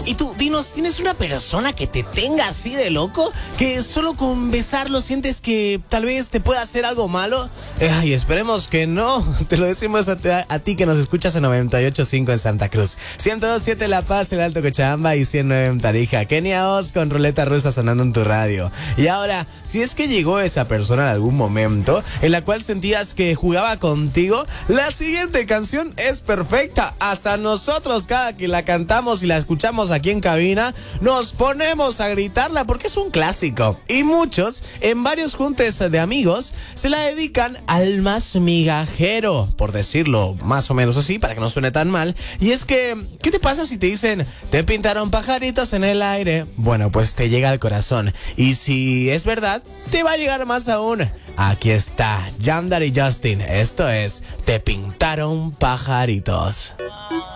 Y tú, dinos, ¿tienes una persona que te tenga así de loco? ¿Que solo con besarlo sientes que tal vez te pueda hacer algo malo? Ay, esperemos que no. Te lo decimos a ti que nos escuchas en 98.5 en Santa Cruz, 102.7 en La Paz, el Alto Cochabamba y 109 en Tarija. Kenia Oz con Ruleta Rusa sonando en tu radio. Y ahora, si es que llegó esa persona en algún momento en la cual sentías que jugaba contigo, la siguiente canción es perfecta. Hasta nosotros, cada que la cantamos y la escuchamos aquí en cabina, nos ponemos a gritarla porque es un clásico. Y muchos, en varios juntes de amigos, se la dedican al más migajero, por decirlo más o menos así, para que no suene tan mal. Y es que, ¿qué te pasa si te dicen, te pintaron pajaritos en el aire? Bueno, pues te llega al corazón. Y si es verdad, te va a llegar más aún. Aquí está Yandar y Justin. Esto es Te pintaron pajaritos.